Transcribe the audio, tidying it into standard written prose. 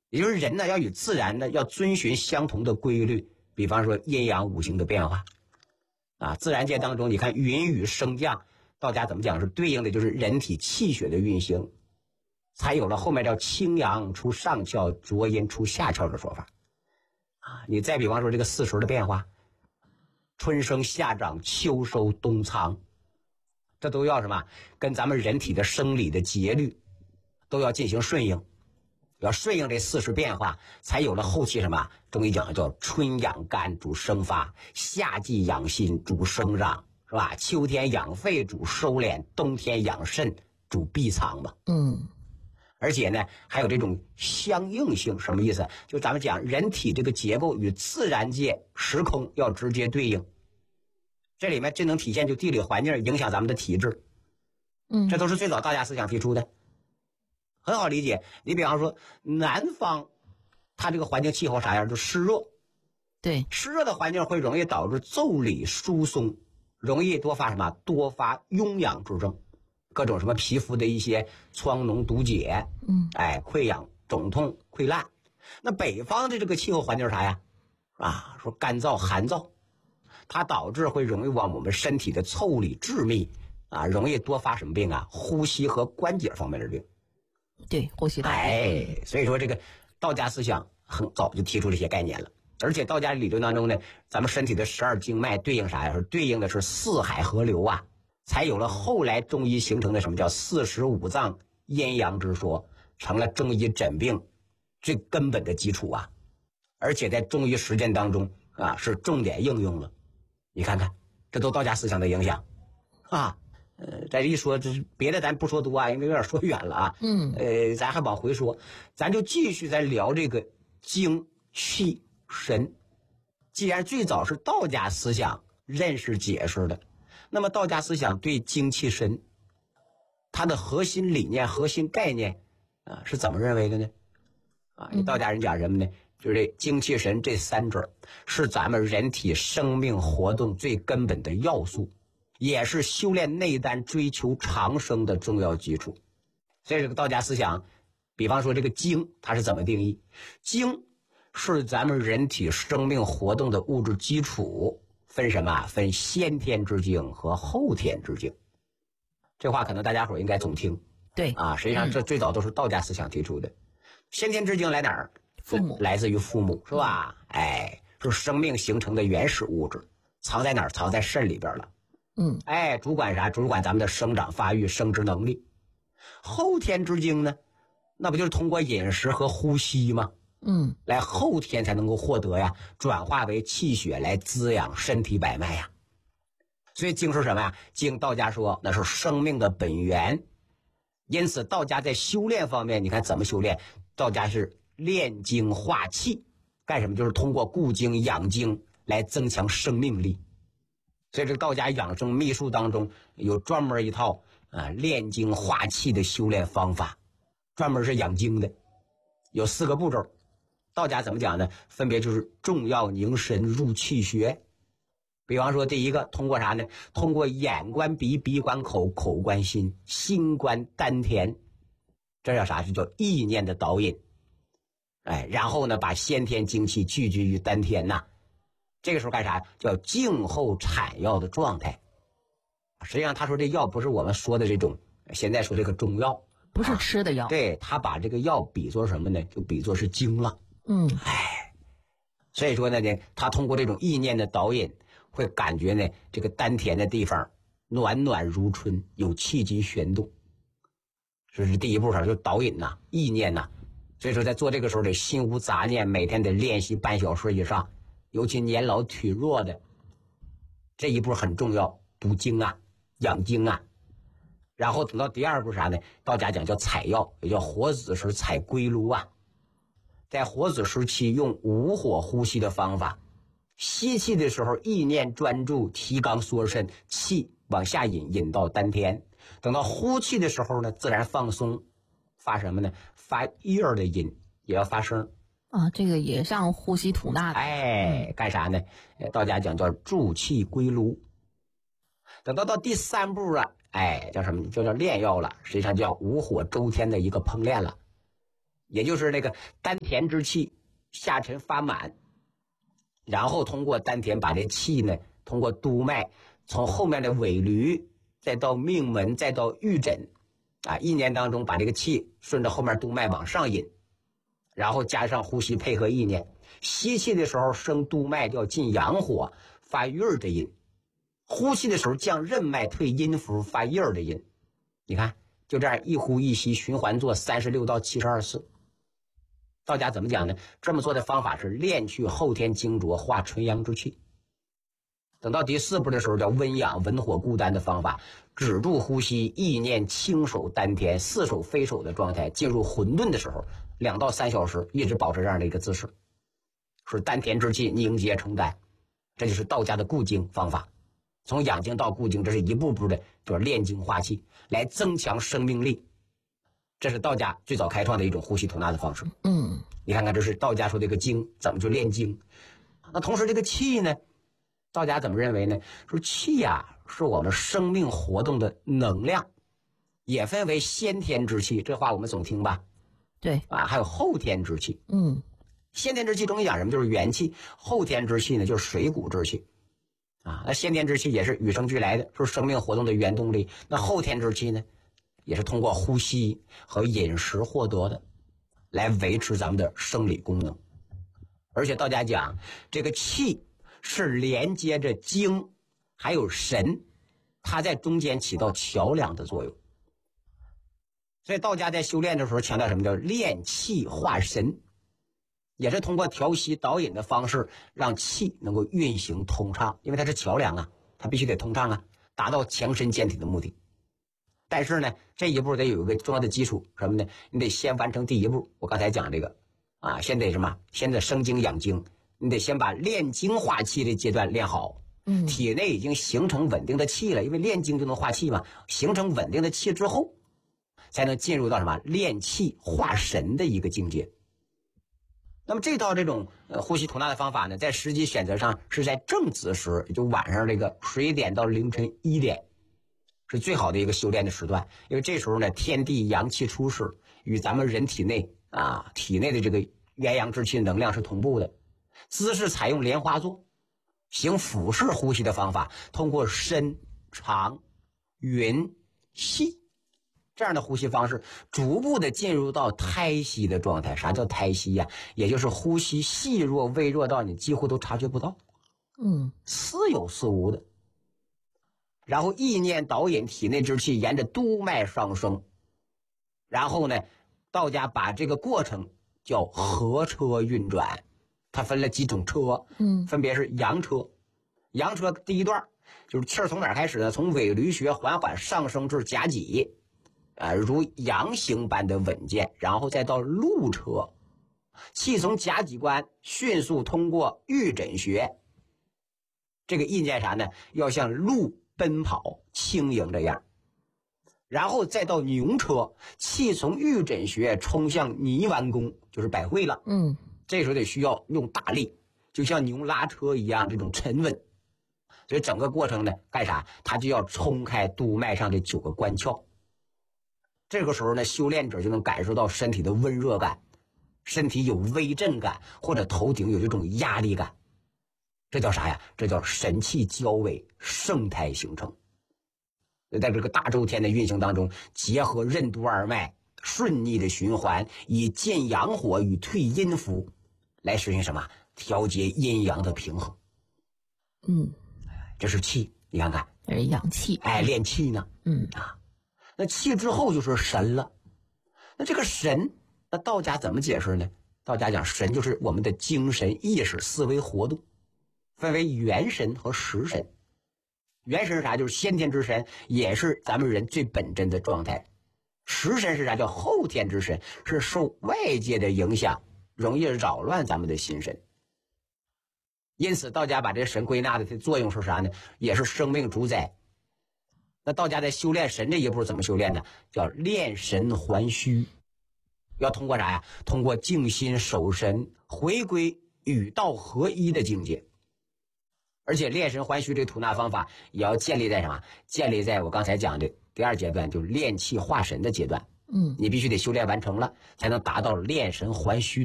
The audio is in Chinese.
也就是人呢要与自然呢要遵循相同的规律，比方说阴阳五行的变化啊。自然界当中，你看云雨升降，道家怎么讲是对应的就是人体气血的运行，才有了后面叫清阳出上窍，浊阴出下窍的说法啊。你再比方说这个四时的变化，春生夏长秋收冬藏，这都要什么？跟咱们人体的生理的节律都要进行顺应，要顺应这四时变化，才有了后期什么？中医讲叫春养肝主生发，夏季养心主生长，是吧？秋天养肺主收敛，冬天养肾主闭藏嘛。而且呢，还有这种相应性，什么意思？就咱们讲人体这个结构与自然界时空要直接对应，这里面真能体现就地理环境影响咱们的体质。这都是最早道家思想提出的，很好理解。你比方说南方，它这个环境气候啥样？就湿热， 对， 湿热的环境会容易导致腠理疏松，容易多发什么？多发痈痒之症。各种什么皮肤的一些疮脓毒结，溃疡肿痛溃烂。那北方的这个气候环境是啥呀？说干燥寒燥，它导致会容易往我们身体的腠理致密容易多发什么病啊？呼吸和关节方面的病。 对，呼吸道。 所以说这个道家思想很早就提出这些概念了。而且道家理论当中呢，咱们身体的12经脉对应啥呀？对应的是四海河流啊。才有了后来中医形成的什么叫45脏阴阳之说，成了中医诊病最根本的基础啊。而且在中医实践当中是重点应用了。你看看，这都道家思想的影响再一说这别的咱不说多因为有点说远了咱还往回说，咱就继续再聊这个精气神。既然最早是道家思想认识解释的，那么道家思想对精气神它的核心理念核心概念是怎么认为的呢？道家人讲什么呢？就是这精气神这三者是咱们人体生命活动最根本的要素，也是修炼内丹追求长生的重要基础。所以这个道家思想，比方说这个精它是怎么定义？精是咱们人体生命活动的物质基础，分什么？分先天之精和后天之精。这话可能大家伙应该总听。 对实际上这最早都是道家思想提出的。先天之精来哪儿？ 父母， 来自于父母，是吧？是生命形成的原始物质，藏在哪儿？藏在肾里边了。主管啥？主管咱们的生长发育生殖能力。后天之精呢，那不就是通过饮食和呼吸吗？来后天才能够获得呀，转化为气血来滋养身体百脉呀。所以精是什么呀？精道家说那是生命的本源。因此道家在修炼方面，你看怎么修炼？道家是炼精化气，干什么？就是通过固精养精来增强生命力。所以这个道家养生秘术当中有专门一套炼精化气的修炼方法，专门是养精的，有4个步骤。道家怎么讲呢？分别就是重要凝神入气穴。比方说第一个通过啥呢？通过眼观鼻，鼻观口，口观心，心观丹田。这叫啥？这叫意念的导引。然后呢把先天精气聚集于丹田这个时候干啥？叫静候产药的状态。实际上他说这药不是我们说的这种现在说这个中药， 不是吃的药。 对，他把这个药比作什么呢？就比作是精了。所以说呢他通过这种意念的导引，会感觉呢这个丹田的地方暖暖如春，有气机旋动。这是第一步就导引意念所以说在做这个时候得心无杂念，每天得练习半小时以上，尤其年老体弱的，这一步很重要，补精养精然后等到第二步啥呢？道家讲叫采药，也叫活子时采归炉在活子时期用无火呼吸的方法，吸气的时候意念专注，提肛缩肾，气往下引到丹田。等到呼气的时候呢，自然放松，发什么呢？发叶的音，也要发声这个也像呼吸吐纳的。 干啥呢？道家讲叫助气归炉。等到第3步叫什么？就叫炼药了，实际上叫无火周天的一个烹炼了。 也就是那个丹田之气下沉发满，然后通过丹田把这气呢，通过督脉从后面的尾闾，再到命门，再到玉枕，意念当中把这个气顺着后面督脉往上引，然后加上呼吸配合意念，吸气的时候升督脉叫进阳火发玉儿的音，呼气的时候降任脉退阴符发阴儿的音。你看就这样一呼一吸循环做36到72次。道家怎么讲呢？这么做的方法是炼去后天精浊，化纯阳之气。等到第4步的时候叫温养文火固丹的方法，止住呼吸，意念轻手丹田，似手非手的状态，进入混沌的时候2到3小时一直保持这样的一个姿势，使丹田之气凝结成丹。这就是道家的固精方法。从养精到固精，这是一步步的，就是炼精化气，来增强生命力。这是道家最早开创的一种呼吸吐纳的方式。你看看，这是道家说这个精怎么去炼精。那同时这个气呢，道家怎么认为呢？说气呀，是我们生命活动的能量，也分为先天之气，这话我们总听吧？ 对还有后天之气。先天之气中医讲什么？就是元气。后天之气呢，就是水谷之气。那先天之气也是与生俱来的，是生命活动的原动力。那后天之气呢，也是通过呼吸和饮食获得的，来维持咱们的生理功能。而且道家讲，这个气是连接着精还有神，它在中间起到桥梁的作用。所以道家在修炼的时候强调什么？叫炼气化神，也是通过调息导引的方式让气能够运行通畅，因为它是桥梁啊，它必须得通畅达到强身健体的目的。但是呢，这一步得有一个重要的基础，什么呢？你得先完成第一步，我刚才讲这个先得什么？先得生精养精，你得先把炼精化气的阶段练好。体内已经形成稳定的气了，因为炼精就能化气嘛，形成稳定的气之后，才能进入到什么？炼气化神的一个境界。那么这套这种呼吸吐纳的方法呢，在时机选择上是在正子时，也就晚上这个11点到凌晨1点，是最好的一个修炼的时段。因为这时候呢，天地阳气出世，与咱们人体内体内的这个元阳之气能量是同步的。姿势采用莲花坐，行腹式呼吸的方法，通过深、长、匀、细这样的呼吸方式，逐步的进入到胎息的状态。啥叫胎息呀？也就是呼吸细弱微弱到你几乎都察觉不到，似有似无的。然后意念导引体内之气沿着督脉上升，然后呢，道家把这个过程叫合车运转。它分了几种车，分别是阳车。阳车第一段就是气儿从哪儿开始呢？从尾闾穴缓缓上升至甲己，如羊形般的稳健，然后再到陆车，气从甲己关迅速通过玉枕穴，这个意念啥呢？要像鹿奔跑轻盈这样。然后再到牛车，气从玉枕穴冲向泥丸宫，就是百会了。这时候得需要用大力，就像牛拉车一样，这种沉稳。所以整个过程呢，干啥？它就要冲开督脉上的9个关窍。这个时候呢，修炼者就能感受到身体的温热感，身体有微震感，或者头顶有这种压力感。这叫啥呀？这叫神气交尾，盛态形成。在这个大周天的运行当中，结合任督二脉顺逆的循环，以健阳火与退阴符来实现什么？调节阴阳的平衡。这是气，你看看， 这是阳气， 练气呢。那气之后就是神了。那这个神，那道家怎么解释呢？道家讲神就是我们的精神意识思维活动，分为元神和实神。元神是啥？就是先天之神，也是咱们人最本真的状态。实神是啥？叫后天之神，是受外界的影响，容易扰乱咱们的心神。因此道家把这神归纳的作用是啥呢？也是生命主宰。那道家在修炼神这一步怎么修炼呢？叫炼神还虚。要通过啥呀？通过静心守神，回归与道合一的境界。而且炼神还虚这个吐纳方法也要建立在什么？建立在我刚才讲的第2阶段，就是炼气化神的阶段。 嗯， 你必须得修炼完成了，才能达到炼神还虚